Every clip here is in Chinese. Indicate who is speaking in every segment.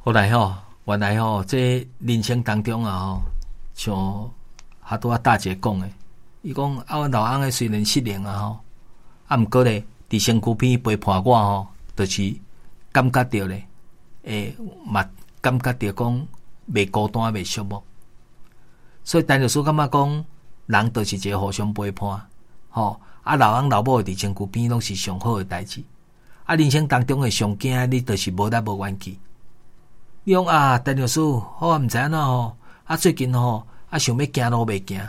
Speaker 1: 后来原来这人生当中啊像哈拄大姐讲的，伊讲阮老翁诶虽然失灵啊毋过咧伫身躯边陪伴我就是感觉到咧，嘛感觉到讲袂孤单袂寂寞。所以陈律师感觉讲，人就是一个互相陪伴，老翁老母伫身躯边拢是上好诶代志。人生当中诶上惊，你就是无力无怨气。你讲陈律师，我毋知影最近想要行路袂行，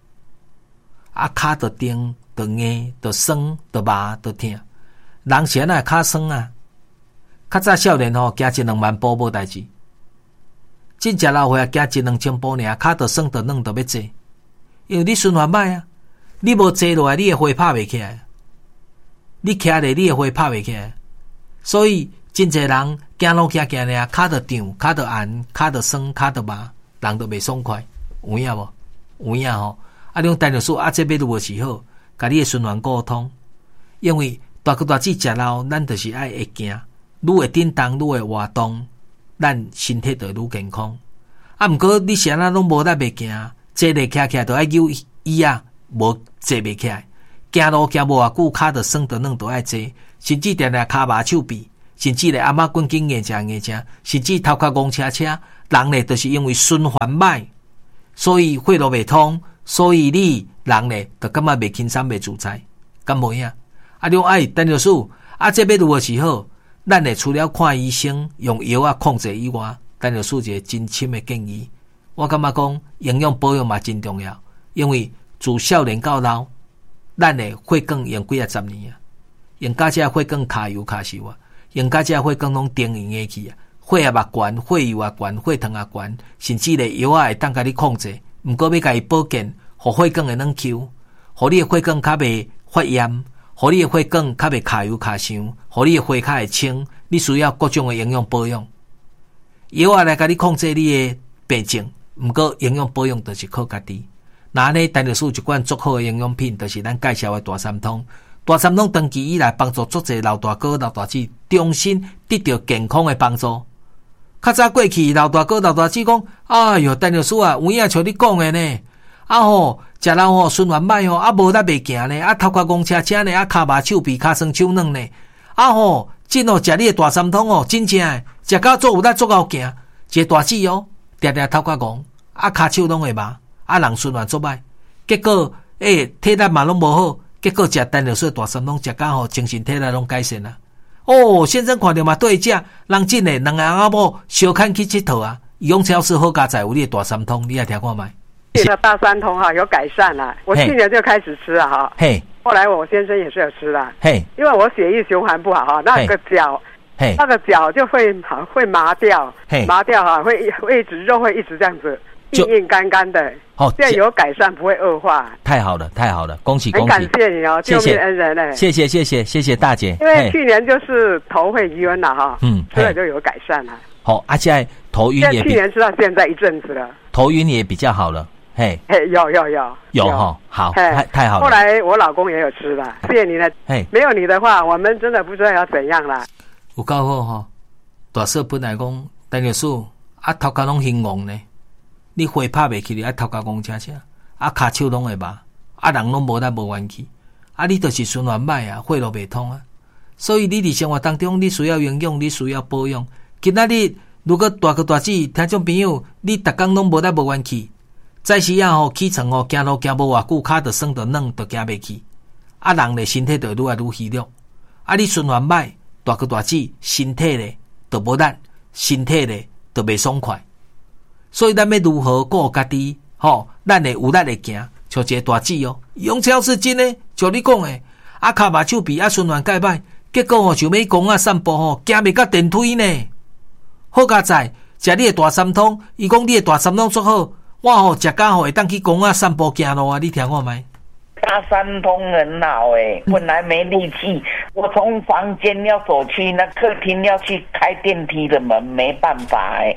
Speaker 1: 骹着钉着硬着酸着麻着痛。人是安那骹酸啊？较早少年行1-2万步无代志，真正老岁行1-2000步尔，骹着酸着软着要坐，因为你循环歹啊，你无坐落来，你的花拍袂起来，你徛咧，你的花拍袂起来，所以真侪人行路行尔，骹着胀，骹着寒，骹着酸，骹着麻，人都袂爽快，有影无？有影吼。你讲陈律师这要如何是好？甲你的循环沟通，因为大哥大姊食老，咱就是爱会行，愈会振动，愈会活动，咱身体就愈健康。毋过你是安那拢无力袂行，坐咧徛徛，就爱扭椅啊，无坐袂起来。行路行无偌久，骹着酸着软，就爱坐，甚至定定骹麻手臂，甚至咧阿妈滚紧硬正，甚至头壳戆车，人咧就是因为循环歹，所以血路袂通。所以你人咧，就感觉袂轻松、袂自在，敢无影？你讲陈律师，这要如何是好？咱咧除了看医生、用药控制以外，陈律师一个真深的建议，我感觉讲营养保养嘛真重要，因为自少年到老，咱咧血管用几10年啊，用甲这血管卡油卡油啊，用甲这血管拢定用下去啊，血也嘛悬，血油也悬，血糖也悬，甚至咧药会当甲你控制。毋过要甲伊保健，互血管会软 Q， 互你的血管较袂发炎，互你的血管较袂卡油卡伤，互你的血较会清。你需要各种的营养保养，药来甲你控制你的病症。毋过营养保养就是靠家己。那安尼陈律师一罐足好的营养品，就是咱介绍的大三通。大三通长期以来帮助足侪老大哥、老大姊重新得到健康的帮助。较早过去，老大哥、老大姊讲：“哎哟，陈律师啊，有影像你讲的呢。食老循环歹无力袂行呢，头壳戆车呢，骹麻手臂、骹酸手软呢。真食你的大三通真正的食到做有力做到行，一个大姊定定头壳戆，骹手拢会麻，人循环做歹，结果体力嘛拢无好，结果食陈律师大三通食到精神体力拢改善啦。先生看到嘛对食，人真诶，两个阿某小看去佚佗啊。永超市好加载有你的大三通，你来听看卖。
Speaker 2: 这个大三通有改善了，我去年就开始吃了
Speaker 1: 嘿，
Speaker 2: 后来我先生也是有吃了，
Speaker 1: 嘿，
Speaker 2: 因为我血液循环不好那个脚，那个脚就会麻掉，麻掉会一直肉会一直这样子硬干干的。现在有改善，不会恶化。太好了，太好了，恭喜恭喜！很感谢你救命恩人嘞！谢谢大姐。因为去年就是头会晕了现在就有改善了。现在头晕也去年吃到现在一阵子了，头晕也比较好了。有好，太好了。后来我老公也有吃了，谢谢你了。没有你的话，我们真的不知道要怎样了。有够好大嫂本来讲，陈律师头壳拢兴旺呢。你血拍袂起，你头壳戆车，骹手拢会麻，人拢无力无元气，你就是循环歹血路袂通所以你伫生活当中，你需要营养，你需要保养。今仔日如果大哥大姊听众朋友，你逐工拢无力无元气，早时起床行路行无偌久，骹着酸着软，着行袂去，人咧身体就愈来愈虚弱。你循环歹，大哥大姊身体咧就无力，身体咧就袂爽快。所以咱要如何顾家己？咱会有力会行，像一个大姊用超是真诶，像你讲诶，骹麻手臂循环介歹，结果想要讲散步行袂到电梯呢。好佳在食你诶大三通，伊讲你诶大三通足好，我食甲会当去公散步行路你听看觅。大三通很好本来没力气，我从房间要走去那客厅要去开电梯的门，没办法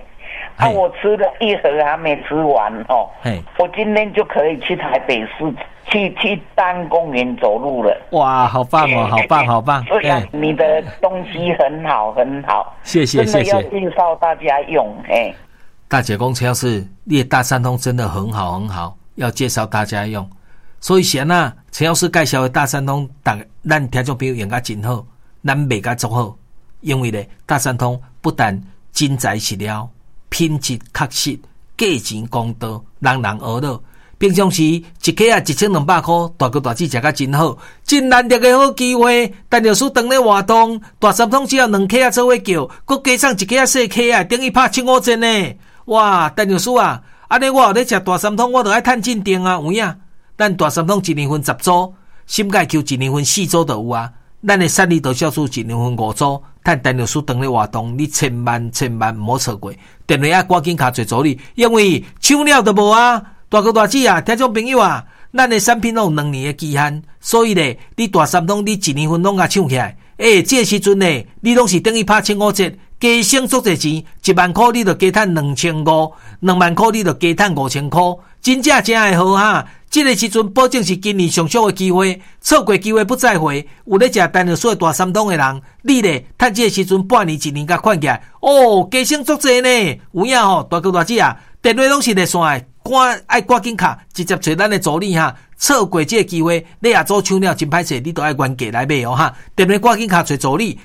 Speaker 3: 我吃了一盒还没吃完哦。我今天就可以去台北市去丹公园走路了。
Speaker 1: 哇，好棒哦，好棒，好棒！
Speaker 3: 所以你的东西很好，很好。
Speaker 1: 谢谢，谢谢。
Speaker 3: 真的要介绍大家用。
Speaker 1: 大姐讲陈老师，你的大三通真的很好，很好，要介绍大家用。所以前啊，陈老师介绍的大三通，咱听众朋友用甲真好，咱卖甲足好。因为咧，大三通不但真材实料、品质确实、价钱公道，人人学乐。平常时一克啊1200块，大哥大姐食甲真好，真难得的好机会。陈老师当咧活动，大三通只要2克啊做伙叫，佮加上1克啊4克啊，等于拍750呢。哇，陈老师啊，安尼我后咧食大三通，我就爱趁进店啊，有影。咱大三通1年份10组，心解球1年份4组就有啊。咱的善利都小数1年份5组，趁陈老师当咧活动，你千万唔好错过。电话啊，赶紧卡做助理，因为抢了都无啊。大哥大姐啊，听众朋友啊，咱的产品拢有2年的期限，所以咧，你大三通你1年份拢甲抢起来，这时阵咧，你拢是等于拍750，加省足侪钱，1万块你就加赚2500，2万块你就加赚5000块，真正会好哈。这个时阵保证是今年上少的机会，错过机会不再回。有咧食陈老师的大三通的人，你咧趁这个时阵半年1年甲款起来，加省足侪呢。有影吼，大哥大姐啊，电话拢是热线的，赶紧卡，直接找咱的助理哈。错过这个机会，你也做抢了真歹势，你都爱原价来买哦哈。电话赶紧卡找助理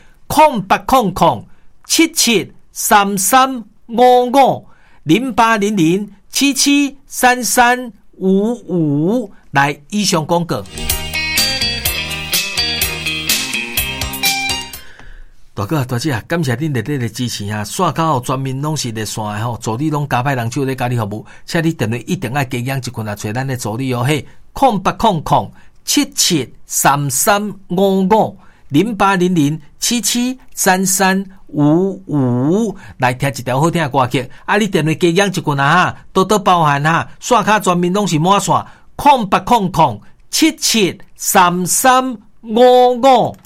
Speaker 1: ，08007733550800773355来以上广告。大哥大姐啊，感谢恁热烈的支持啊！线口专门拢是热线的吼，助理拢加派人手咧家己服务，请你电话一定要加养一群啊，找咱的助理哦嘿，08007733550800773355来听一条好听的歌曲啊！你电话加养一群啊哈，多多包涵哈，线口专门拢是满线，0800773355。